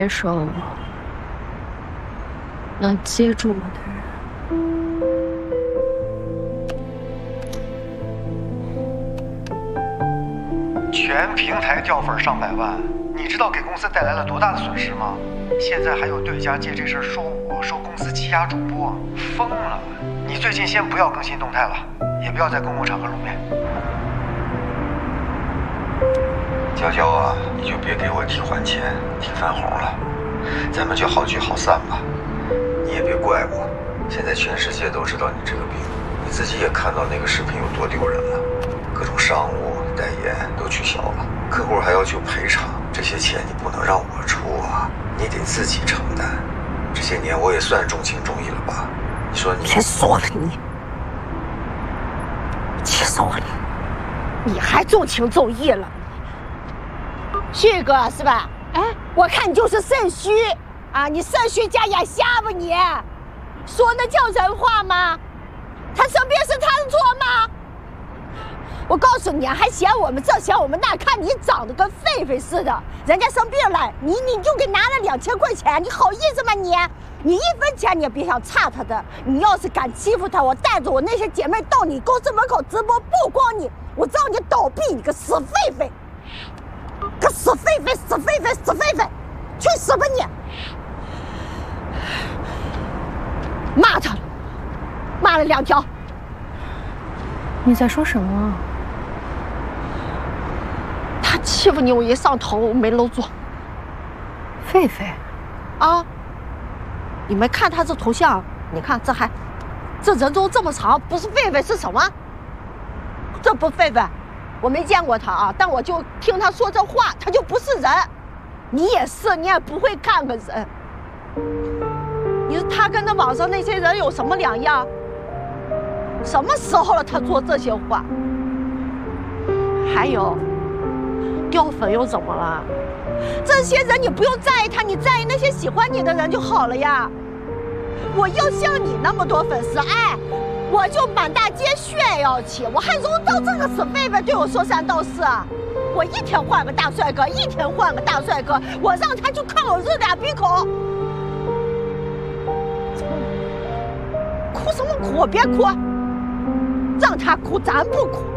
接受我，能接住我的人。全平台掉粉上百万，你知道给公司带来了多大的损失吗？现在还有对家借这事说我，说公司欺压主播，疯了！你最近先不要更新动态了，也不要在公共场合露面。娇娇啊，你就别给我提还钱、提翻红了，咱们就好聚好散吧。你也别怪我，现在全世界都知道你这个病，你自己也看到那个视频有多丢人了，各种商务代言都取消了，客户还要求赔偿，这些钱你不能让我出啊，你得自己承担。这些年我也算重情重义了吧？你说你…… 别说了你，气死我了！你还重情重义了？旭哥是吧？哎，我看你就是肾虚啊！你肾虚加眼瞎吧你？说那叫人话吗？他生病是他的错吗？我告诉你，还嫌我们这嫌我们那，看你长得跟狒狒似的，人家生病了，你就给拿了2000块钱，你好意思吗你？你1分钱你也别想差他的。你要是敢欺负他，我带着我那些姐妹到你公司门口直播曝光你，我让你倒闭，你个死狒狒！个死狒狒，死狒狒，死狒狒，去死吧你！骂他了，骂了2条。 你在说什么？ 他欺负你，我一上头我没搂住。 狒狒， 啊！你们看他这头像，你看这人中这么长，不是狒狒是什么？这不狒狒。我没见过他啊，但我就听他说这话，他就不是人。你也是，你也不会看个人。你说他跟那网上那些人有什么两样？什么时候了他说这些话？还有，掉粉又怎么了？这些人你不用在意他，你在意那些喜欢你的人就好了呀。我要像你那么多粉丝，哎。我就满大街炫耀起，我还容到这个死狒狒对我说三道四啊！我一天换个大帅哥，一天换个大帅哥，我让他就看我日俩鼻孔。哭什么哭？别哭，让他哭，咱不哭。